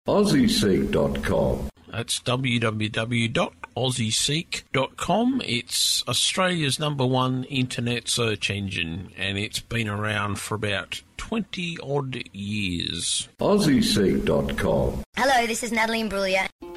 AussieSeek.com. That's www.aussieseek.com. It's Australia's #1 internet search engine, and it's been around for about 20-odd years. AussieSeek.com. Hello, this is Natalie Imbruglia.